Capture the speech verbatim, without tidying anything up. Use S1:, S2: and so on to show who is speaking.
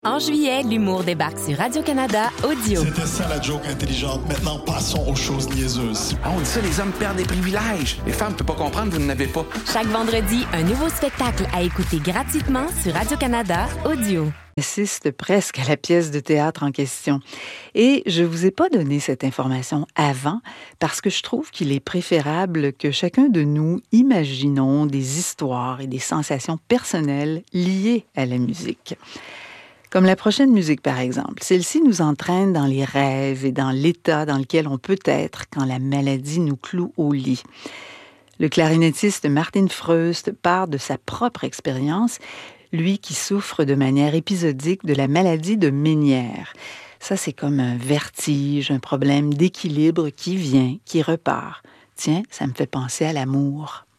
S1: En juillet, l'humour débarque sur Radio-Canada Audio.
S2: C'était ça la joke intelligente. Maintenant, passons aux choses niaiseuses.
S3: Ah, on dit ça, les hommes perdent des privilèges. Les femmes ne peuvent pas comprendre, vous n'en avez pas.
S1: Chaque vendredi, un nouveau spectacle à écouter gratuitement sur Radio-Canada Audio.
S4: Assiste presque à la pièce de théâtre en question. Et je vous ai pas donné cette information avant parce que je trouve qu'il est préférable que chacun de nous imaginons des histoires et des sensations personnelles liées à la musique. Comme la prochaine musique, par exemple. Celle-ci nous entraîne dans les rêves et dans l'état dans lequel on peut être quand la maladie nous cloue au lit. Le clarinettiste Martin Freust part de sa propre expérience, lui qui souffre de manière épisodique de la maladie de Ménière. Ça, c'est comme un vertige, un problème d'équilibre qui vient, qui repart. Tiens, ça me fait penser à l'amour.